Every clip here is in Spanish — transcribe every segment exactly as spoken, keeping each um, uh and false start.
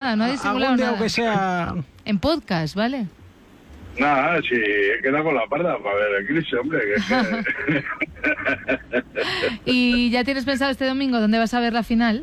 nada, no ha disimulado Algún día, nada. aunque sea... En podcast, ¿vale? Nada, si queda con la parda para ver el Cristo, hombre. Que, que... ¿Y ya tienes pensado este domingo dónde vas a ver la final?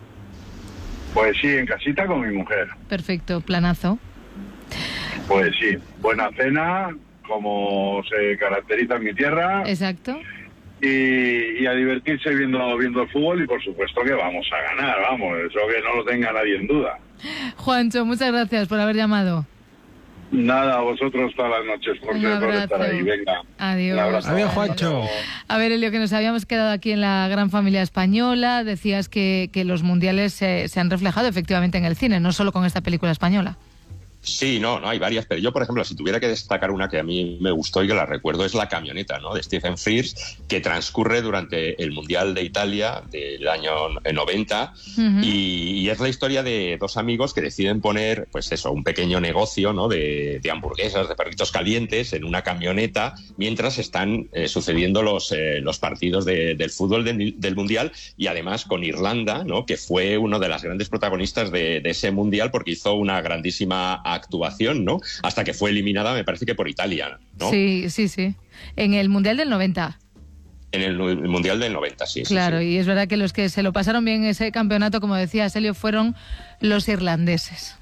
Pues sí, en casita con mi mujer. Perfecto, planazo. Pues sí, buena cena, como se caracteriza en mi tierra. Exacto. Y, y a divertirse viendo viendo el fútbol y por supuesto que vamos a ganar, vamos, eso que no lo tenga nadie en duda. Juancho, muchas gracias por haber llamado. Nada, a vosotros todas las noches por, Un ser, por abrazo. estar ahí, venga. Adiós. Un abrazo. Adiós, Juancho. A ver, Elio, que nos habíamos quedado aquí en la gran familia española, decías que, que los mundiales se, se han reflejado efectivamente en el cine, no solo con esta película española. Sí, no, no hay varias, pero yo, por ejemplo, si tuviera que destacar una que a mí me gustó y que la recuerdo, es La camioneta, ¿no?, de Stephen Frears, que transcurre durante el Mundial de Italia del año noventa, uh-huh. y, y es la historia de dos amigos que deciden poner, pues eso, un pequeño negocio, ¿no?, de, de hamburguesas, de perritos calientes en una camioneta mientras están eh, sucediendo los, eh, los partidos de, del fútbol de, del Mundial, y además con Irlanda, ¿no?, que fue uno de las grandes protagonistas de, de ese Mundial porque hizo una grandísima actuación, ¿no?, hasta que fue eliminada, me parece que por Italia, ¿no? Sí, sí, sí. En el Mundial del noventa. En el, el Mundial del noventa, sí. Claro, sí, sí. Y es verdad que los que se lo pasaron bien en ese campeonato, como decía Elio, fueron los irlandeses.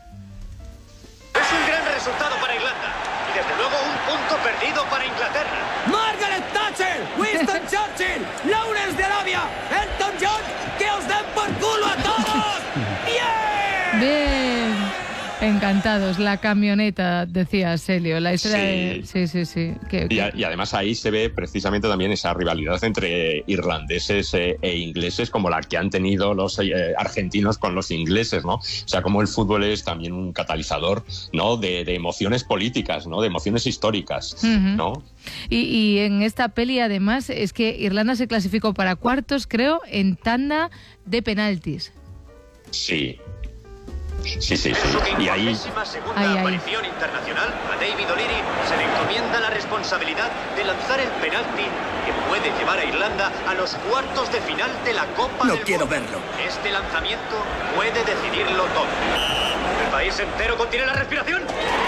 Es un gran resultado para Irlanda y desde luego un punto perdido para Inglaterra. Margaret Thatcher, Winston Churchill, Lawrence de Arabia, Elton John, que os den por culo a todos. ¡Bien! Bien. Encantados, la camioneta, decía Elio, la historia sí. de... Sí, sí, sí. Que, que... Y, a, y además ahí se ve precisamente también esa rivalidad entre irlandeses eh, e ingleses, como la que han tenido los eh, argentinos con los ingleses, ¿no? O sea, como el fútbol es también un catalizador, ¿no?, de, de emociones políticas, ¿no?, de emociones históricas, uh-huh. ¿no? Y, y en esta peli, además, es que Irlanda se clasificó para cuartos, creo, en tanda de penaltis. Sí. Sí, sí, sí. Y ahí... segunda ahí, aparición ahí. internacional, a David O'Leary se le encomienda la responsabilidad de lanzar el penalti que puede llevar a Irlanda a los cuartos de final de la Copa No del quiero Mundo. verlo. Este lanzamiento puede decidirlo todo. ¿El país entero contiene la respiración?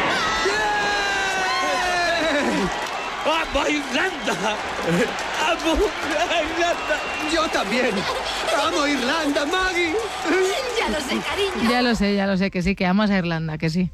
¡Vamos, Irlanda! ¡Vamos, Irlanda! ¡Yo también! ¡Vamos, Irlanda, Maggie! Ya lo sé, cariño. Ya lo sé, ya lo sé, que sí, que amas a Irlanda, que sí.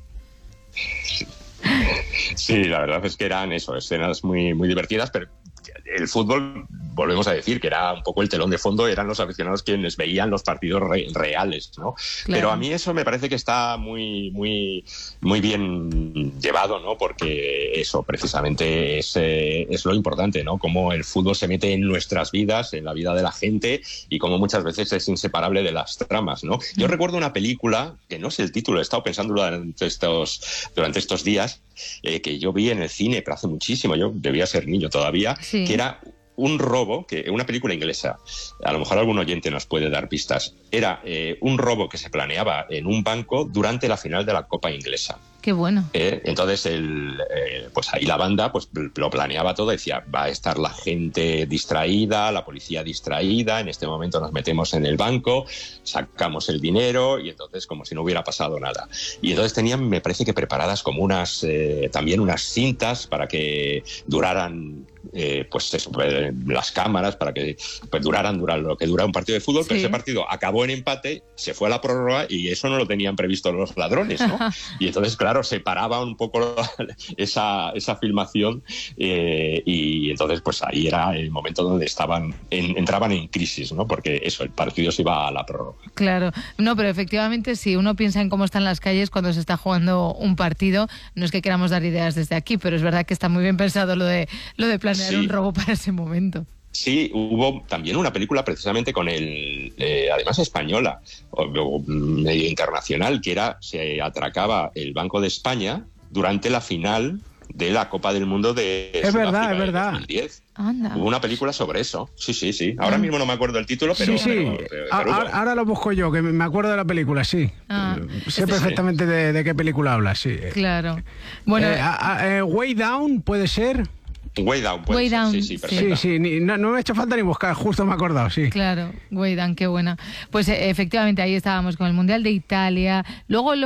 Sí, la verdad es que eran eso, escenas muy, muy divertidas, pero el fútbol, volvemos a decir, que era un poco el telón de fondo, eran los aficionados quienes veían los partidos re- reales, ¿no? Claro. Pero a mí eso me parece que está muy, muy, muy bien llevado, ¿no? Porque eso precisamente es, eh, es lo importante, ¿no? Cómo el fútbol se mete en nuestras vidas, en la vida de la gente, y cómo muchas veces es inseparable de las tramas, ¿no? Yo mm. recuerdo una película, que no sé el título, he estado pensando durante estos, durante estos días, eh, que yo vi en el cine, pero hace muchísimo, yo debía ser niño todavía, sí. que era un robo, que una película inglesa, a lo mejor algún oyente nos puede dar pistas, era eh, un robo que se planeaba en un banco durante la final de la Copa Inglesa. Qué bueno. Eh, entonces, el, eh, pues ahí la banda pues lo planeaba todo, decía, va a estar la gente distraída, la policía distraída, en este momento nos metemos en el banco, sacamos el dinero y entonces como si no hubiera pasado nada. Y entonces tenían, me parece que preparadas como unas, eh, también unas cintas para que duraran, eh, pues eso, pues, las cámaras, para que pues, duraran, duraran lo que dura un partido de fútbol, sí. Pero ese partido acabó en empate, se fue a la prórroga y eso no lo tenían previsto los ladrones, ¿no? Y entonces, claro, separaba un poco esa, esa filmación eh, y entonces pues ahí era el momento donde estaban en, entraban en crisis, ¿no? Porque eso, el partido se iba a la prórroga. Claro, no, pero efectivamente si uno piensa en cómo están las calles cuando se está jugando un partido, no es que queramos dar ideas desde aquí, pero es verdad que está muy bien pensado lo de, lo de planear sí. un robo para ese momento. Sí, hubo también una película precisamente con el, eh, además española, o, o medio internacional, que era, se atracaba el Banco de España durante la final de la Copa del Mundo de es verdad, es verdad. dos mil diez. Anda. Hubo una película sobre eso. Sí, sí, sí. Ahora mismo no me acuerdo el título, pero... Sí, sí. Pero, pero, pero ahora, ahora lo busco yo, que me acuerdo de la película, sí. Ah. Sé sí, perfectamente sí. de, de qué película hablas, sí. Claro. Bueno... Eh, a, a, eh, Way Down, ¿puede ser? Way Down, puede Way ser. Down, sí, sí, perfecto. Sí, sí, ni, no, no me ha hecho falta ni buscar, justo me he acordado, sí. Claro, Way Down, qué buena. Pues eh, efectivamente ahí estábamos con el Mundial de Italia. Luego